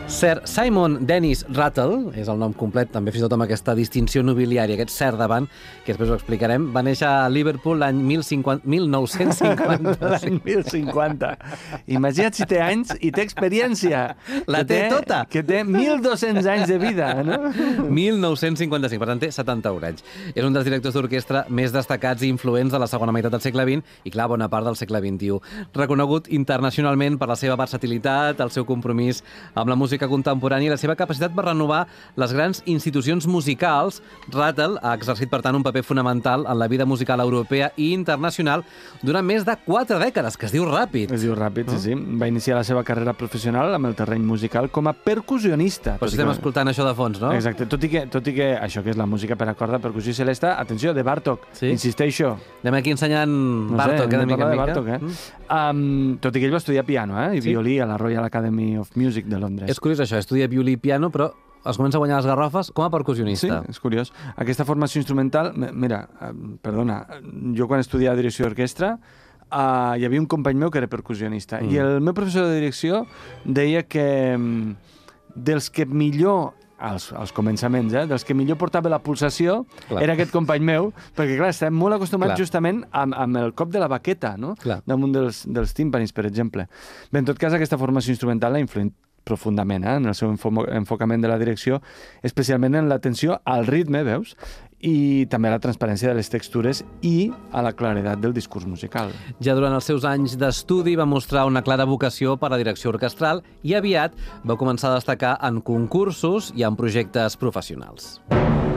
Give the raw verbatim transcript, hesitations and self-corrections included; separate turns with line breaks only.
Sir Simon Dennis Rattle, és el nom complet, també fins i tot amb aquesta distinció nobiliària, aquest Sir davant, que després ho explicarem, va néixer a Liverpool l'any mil nou-cents cinquanta.
L'any mil cinquanta. Imagina't si té anys i té experiència.
La té tota.
Que té mil dos-cents anys de vida, no?
mil nou-cents cinquanta-cinc, per tant té setanta-un anys. És un dels directors d'orquestra més destacats i influents de la segona meitat del segle vint i, clar, bona part del segle vint-i-u. Reconegut internacionalment per la seva versatilitat, el seu compromís amb la música contemporània i la seva capacitat per renovar les grans institucions musicals, Rattle ha exercit, per tant, un paper fonamental en la vida musical europea i internacional durant més de quatre dècades, que es diu ràpid.
Es diu ràpid, sí, sí. Va iniciar la seva carrera professional amb el terreny musical com a percussionista.
Però estem escoltant això de fons, no?
Exacte, tot i que, tot i que això que és la música per a corda, percussió i celesta, atenció, de Bartók,
sí?
Insisteixo.
Anem aquí ensenyant Bartók,
no sé,
eh, de mica en mica.
Bartók, eh? Mm. Um, tot i que ell va estudiar piano, eh? I sí? violí a la Royal Academy of Music de Londres.
És curiós això, estudia violí i piano, però es comença a guanyar les garrofes com a percussionista.
Sí, és curiós. Aquesta formació instrumental, mira, perdona, jo quan estudiava direcció d'orquestra uh, hi havia un company meu que era percussionista mm. i el meu professor de direcció deia que dels que millor als, als començaments, eh? dels que millor portava la pulsació, clar. Era aquest company meu, perquè, clar, estàvem molt acostumats clar. justament amb, amb el cop de la baqueta, no? Clar. Damunt dels, dels tímpanis, per exemple. Bé, en tot cas, aquesta formació instrumental l'ha influït profundament eh? en el seu enfo enfocament de la direcció, especialment en l'atenció al ritme, veus? I també a la transparència de les textures i a la claredat del discurs musical.
Ja durant els seus anys d'estudi va mostrar una clara vocació per la direcció orquestral i aviat va començar a destacar en concursos i en projectes professionals.